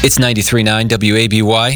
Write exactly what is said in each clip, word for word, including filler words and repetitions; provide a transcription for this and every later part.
It's ninety-three point nine W A B Y.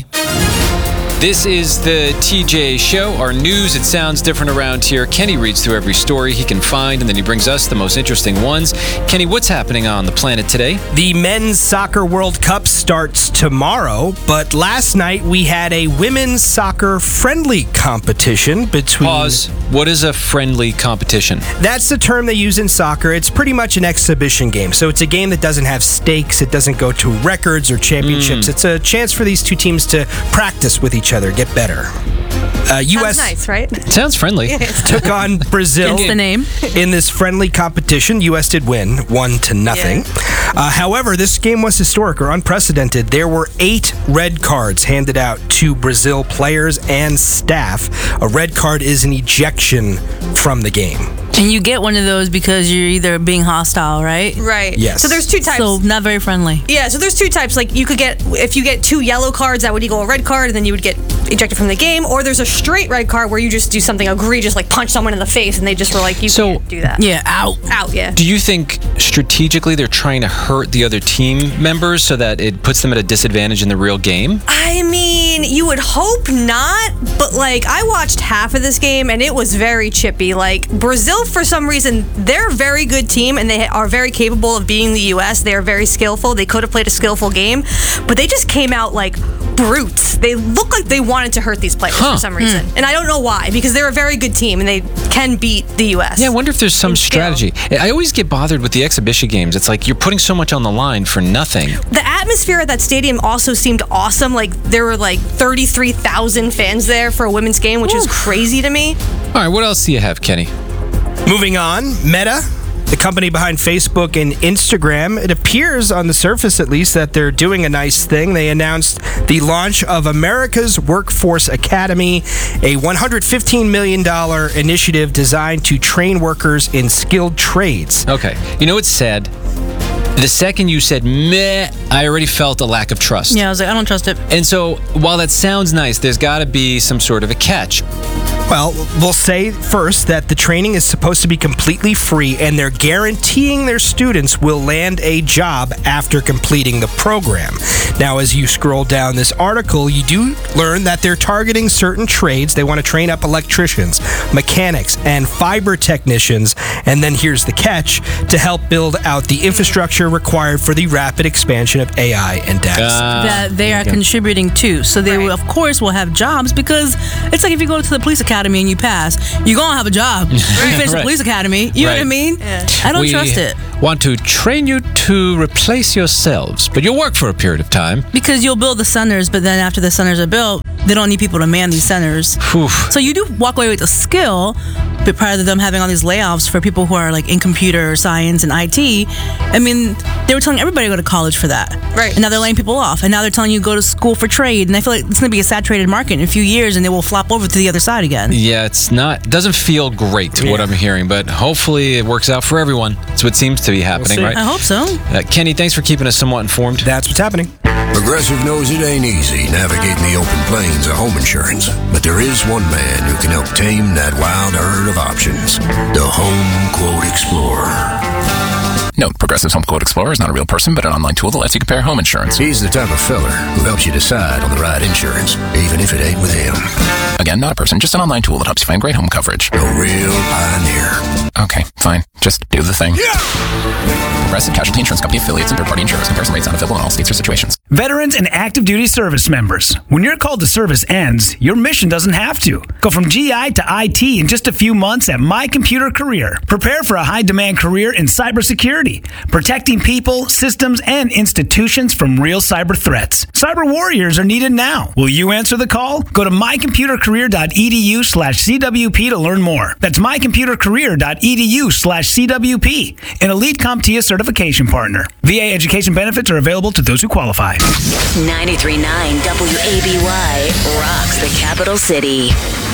This is the T J Show, our news. It sounds different around here. Kenny reads through every story he can find, and then he brings us the most interesting ones. Kenny, what's happening on the planet today? The Men's Soccer World Cup starts tomorrow, but last night we had a women's soccer friendly competition between... Pause. What is a friendly competition? That's the term they use in soccer. It's pretty much an exhibition game. So it's a game that doesn't have stakes. It doesn't go to records or championships. Mm. It's a chance for these two teams to practice with each other, get better. Uh, U S Sounds nice, right? Sounds friendly. Took on Brazil That's the name. in this friendly competition. U S did win, one to nothing. Yeah. Uh, however, this game was historic or unprecedented. There were eight red cards handed out to Brazil players and staff. A red card is an ejection from the game. And you get one of those because you're either being hostile, right? Right. Yes. So there's two types. So not very friendly. Yeah, so there's two types. Like, you could get, if you get two yellow cards, that would equal a red card, and then you would get ejected from the game. Or there's a straight red card where you just do something egregious, like punch someone in the face, and they just were like, you So- can't do that. Yeah, out. Out, yeah. Do you think strategically they're trying to hurt the other team members so that it puts them at a disadvantage in the real game? I mean, you would hope not, but like, I watched half of this game and it was very chippy. Like, Brazil, for some reason, they're a very good team and they are very capable of beating the U S. They are very skillful. They could have played a skillful game, but they just came out like brutes. They look like they wanted to hurt these players Huh. for some reason. And I don't know why, because they're a very good team and they can beat the U S. Yeah, I wonder if there's some in skill. strategy. I always get bothered with the exhibition games. It's like you're putting so much on the line for nothing. The atmosphere at that stadium also seemed awesome. Like, there were like thirty-three thousand fans there for a women's game, which is crazy to me. All right, what else do you have, Kenny? Moving on, Meta, the company behind Facebook and Instagram, it appears on the surface at least that they're doing a nice thing. They announced the launch of America's Workforce Academy, a one hundred fifteen million dollars initiative designed to train workers in skilled trades. Okay, you know what's sad? The second you said meh, I already felt a lack of trust. Yeah, I was like, I don't trust it. And so, while that sounds nice, there's got to be some sort of a catch. Well, we'll say first that the training is supposed to be completely free, and they're guaranteeing their students will land a job after completing the program. Now, as you scroll down this article, you do learn that they're targeting certain trades. They want to train up electricians, mechanics, and fiber technicians. And then here's the catch: to help build out the infrastructure required for the rapid expansion of A I and data. Uh, that they are okay. contributing to. So they, Right. will, of course, will have jobs, because it's like if you go to the police academy and you pass, you're going to have a job. You finish the Right. police academy. You know what I Right. mean? Yeah. I don't we trust it. want to train you to replace yourselves, but you'll work for a period of time. Because you'll build the centers, but then after the centers are built, they don't need people to man these centers. Oof. So you do walk away with a skill, but prior to them having all these layoffs for people who are like in computer science and I T, I mean, they were telling everybody to go to college for that. Right. And now they're laying people off. And now they're telling you go to school for trade. And I feel like it's going to be a saturated market in a few years, and they will flop over to the other side again. Yeah, it's not, doesn't feel great, Yeah. what I'm hearing, but hopefully it works out for everyone. That's what seems to be happening, see. right? I hope so. Uh, Kenny, thanks for keeping us somewhat informed. That's what's happening. Progressive knows it ain't easy navigating the open plains of home insurance, but there is one man who can help tame that wild herd of options. The Home Quote Explorer. Note, Progressive's Home Quote Explorer is not a real person, but an online tool that lets you compare home insurance. He's the type of feller who helps you decide on the right insurance, even if it ain't with him. Again, not a person, just an online tool that helps you find great home coverage. A real pioneer. Okay, fine. Just do the thing. Progressive Casualty Insurance Company affiliates and third-party insurers. Comparison rates not available in all states or situations. Veterans and active duty service members. When your call to service ends, your mission doesn't have to. Go from G I to I T in just a few months at My Computer Career. Prepare for a high-demand career in cybersecurity, protecting people, systems, and institutions from real cyber threats. Cyber warriors are needed now. Will you answer the call? Go to mycomputercareer.edu slash CWP to learn more. That's mycomputercareer.edu slash CWP, an elite CompTIA certification partner. V A education benefits are available to those who qualify. ninety-three point nine W A B Y rocks the capital city.